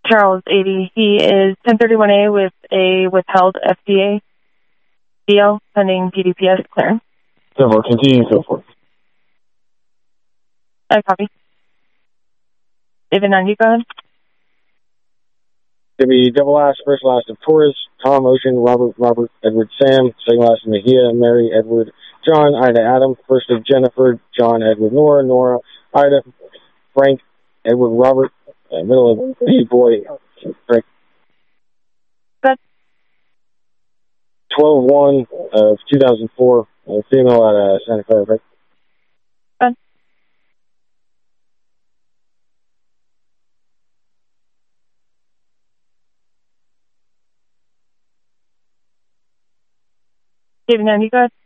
Charles, 80. He is 1031A with a withheld FDA deal pending PDPS clearance. So forth. Continue, so forth. I copy. David, now you go ahead. It'll be double ass, first last of Torres, Tom, Ocean, Robert, Edward, Sam, second last of Mejia, Mary, Edward, John, Ida, Adam, first of Jennifer, John, Edward, Nora, Ida, Frank, Edward, Robert, middle of B-Boy, Frank. Good. 12/1 of 2004, female at Santa Clara, right? Good. David, now you go ahead.